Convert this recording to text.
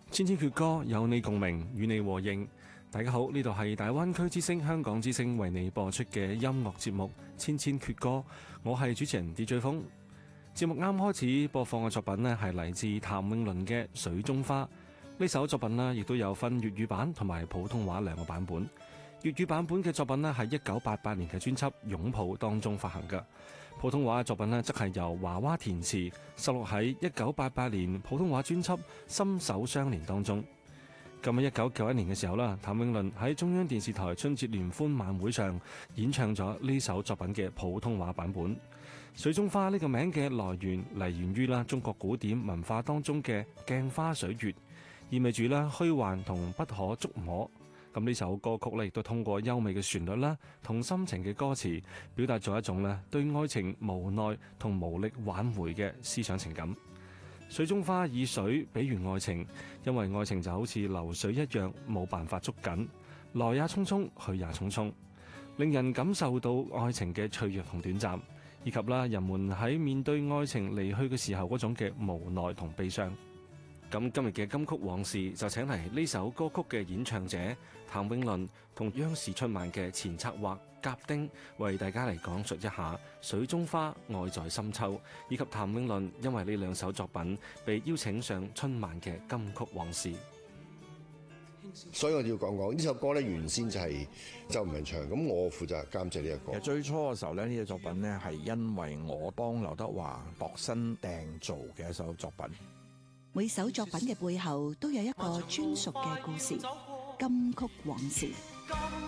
千千闕歌，有你共鳴，與你和應。大家好，呢度係大灣區之聲香港之聲為你播出嘅音樂節目《千千闕歌》，我係主持人 DJ 風。節目啱開始播放嘅作品呢，係嚟自譚詠麟嘅《水中花》。呢首作品呢，亦都有分粵語版同埋普通話兩個版本。粵語版本嘅作品呢，係1988年嘅專輯《擁抱》當中發行嘅。普通話嘅作品呢，則係由華娃填詞，收錄喺1988年普通話專輯《心手相連》當中。咁喺1991年嘅時候啦，譚詠麟喺中央電視台春節聯歡晚會上演唱咗呢首作品嘅普通話版本。水中花呢個名嘅來源嚟源於啦中國古典文化當中嘅鏡花水月，意味住啦虛幻同不可觸摸。咁呢首歌曲咧，亦都通過優美嘅旋律啦，同深情嘅歌詞，表達咗一種咧對愛情無奈同無力挽回嘅思想情感。水中花以水比喻愛情，因為愛情就好似流水一樣，冇辦法捉緊，來也匆匆，去也匆匆，令人感受到愛情嘅脆弱同短暫，以及啦人們喺面對愛情離去嘅時候嗰種嘅無奈同悲傷。咁今日嘅金曲往事就請嚟呢首歌曲嘅演唱者譚詠麟同央視春晚嘅前策劃甲丁，為大家嚟講述一下《水中花》愛在深秋，以及譚詠麟因為呢兩首作品被邀請上春晚嘅金曲往事。 所以我哋要講講呢首歌咧，原先就係周文唱，咁我負責監製呢一個。 其實最初嘅時候咧，呢隻作品咧係因為我幫劉德華度身訂造嘅一首作品。 每首作品嘅背後都有一個專屬嘅故事，金曲往事。